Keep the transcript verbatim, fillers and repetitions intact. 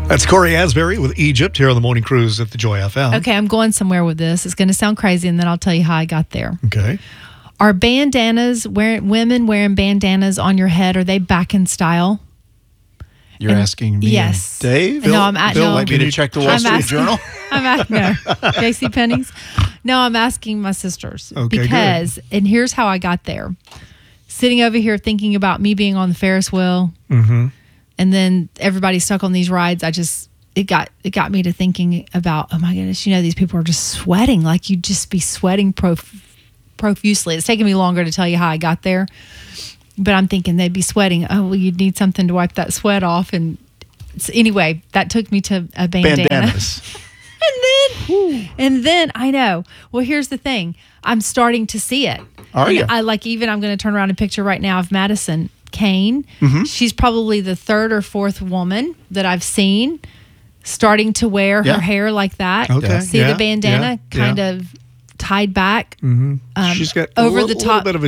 That's Corey Asbury with Egypt here on the Morning Cruise at the Joy F M. Okay, I'm going somewhere with this. It's going to sound crazy, and then I'll tell you how I got there. Okay. Are bandanas, wearing, women wearing bandanas on your head, are they back in style? You're And- asking me yes. and Dave? No, I'm at- Bill, no. like me to check the Wall I'm Street asking- Journal? I'm asking, no, JCPenney's. No, I'm asking my sisters. Okay, because, and here's how I got there. Sitting over here thinking about me being on the Ferris wheel, Mm-hmm. and then everybody stuck on these rides. I just, it got, it got me to thinking about, oh my goodness, you know, these people are just sweating. Like you'd just be sweating prof- profusely. It's taken me longer to tell you how I got there, but I'm thinking they'd be sweating. Oh, well, you'd need something to wipe that sweat off. And so anyway, that took me to a bandana. Bandanas. And then, and then I know. Well, here's the thing. I'm starting to see it. Are And you? I like even. I'm going to turn around a picture right now of Madison Kane. Mm-hmm. She's probably the third or fourth woman that I've seen starting to wear Yeah. her hair like that. Okay. See Yeah, the bandana yeah, kind yeah. of tied back Mm-hmm. um, She's got a over little, the little top. bit of a